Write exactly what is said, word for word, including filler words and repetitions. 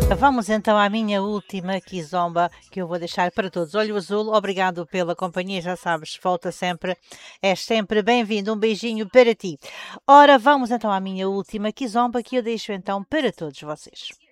Vamos então à minha última kizomba que eu vou deixar para todos. Olho azul, obrigado pela companhia, já sabes, volta sempre, és sempre bem-vindo. Um beijinho para ti. Ora, vamos então à minha última kizomba que eu deixo então para todos vocês.